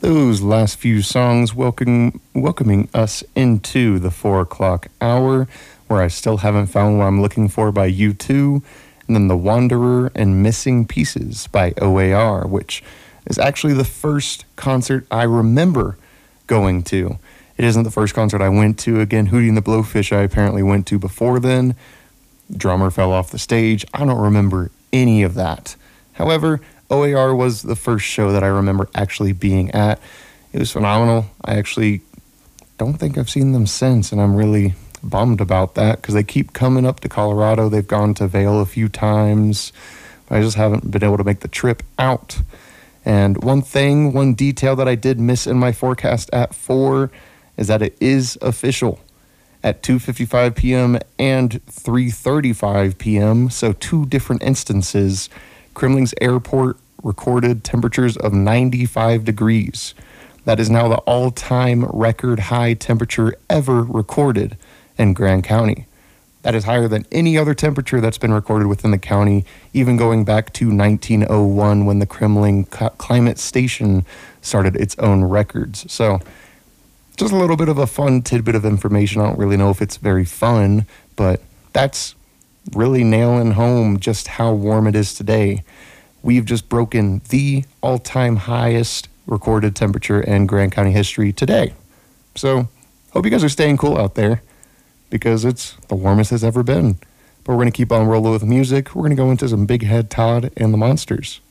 Those last few songs welcoming us into the 4 o'clock hour, where I still haven't found what I'm looking for by U2, and then The Wanderer and Missing Pieces by OAR, which is actually the first concert I remember going to. It isn't the first concert I went to. Again, Hootie and the Blowfish I apparently went to before then. Drummer fell off the stage. I don't remember any of that. However, OAR was the first show that I remember actually being at. It was phenomenal. I actually don't think I've seen them since, and I'm really bummed about that because they keep coming up to Colorado. They've gone to Vail a few times. I just haven't been able to make the trip out. And one detail that I did miss in my forecast at 4 is that it is official. At 2:55 p.m. and 3:35 p.m., so two different instances, Kremling's airport recorded temperatures of 95 degrees. That is now the all-time record high temperature ever recorded in Grand County. That is higher than any other temperature that's been recorded within the county, even going back to 1901 when the Kremling Climate Station started its own records. So just a little bit of a fun tidbit of information. I don't really know if it's very fun, but that's really nailing home just how warm it is today. We've just broken the all-time highest recorded temperature in Grand County history today. So hope you guys are staying cool out there because it's the warmest it's ever been. But we're going to keep on rolling with music. We're going to go into some Big Head Todd and the Monsters.